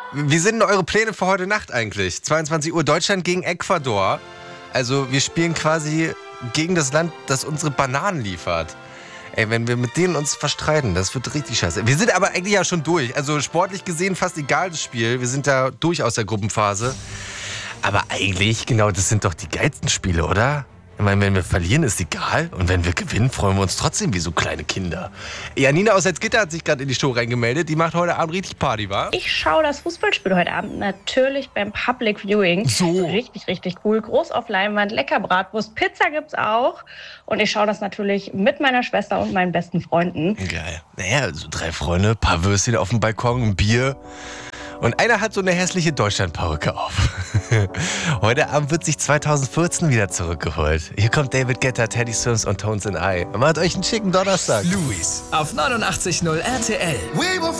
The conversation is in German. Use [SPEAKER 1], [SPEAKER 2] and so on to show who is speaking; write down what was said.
[SPEAKER 1] Wie sind denn eure Pläne für heute Nacht eigentlich? 22 Uhr Deutschland gegen Ecuador. Also wir spielen quasi gegen das Land, das unsere Bananen liefert. Ey, wenn wir mit denen uns verstreiten, das wird richtig scheiße. Wir sind aber eigentlich ja schon durch. Also sportlich gesehen fast egal das Spiel. Wir sind da durch aus der Gruppenphase. Aber eigentlich, genau, das sind doch die geilsten Spiele, oder? Ich meine, wenn wir verlieren, ist egal. Und wenn wir gewinnen, freuen wir uns trotzdem wie so kleine Kinder. Janina aus Salzgitter hat sich gerade in die Show reingemeldet. Die macht heute Abend richtig Party, wa?
[SPEAKER 2] Ich schaue das Fußballspiel heute Abend natürlich beim Public Viewing.
[SPEAKER 1] So.
[SPEAKER 2] Richtig, richtig cool. Groß auf Leinwand, lecker Bratwurst, Pizza gibt's auch. Und ich schaue das natürlich mit meiner Schwester und meinen besten Freunden.
[SPEAKER 1] Geil. Naja, so 3 Freunde, paar Würstchen auf dem Balkon, ein Bier. Und einer hat so eine hässliche Deutschlandperücke auf. Heute Abend wird sich 2014 wieder zurückgeholt. Hier kommt David Guetta, Teddy Swims und Tones and I. Macht euch einen schicken Donnerstag.
[SPEAKER 3] Luis auf 89.0 RTL.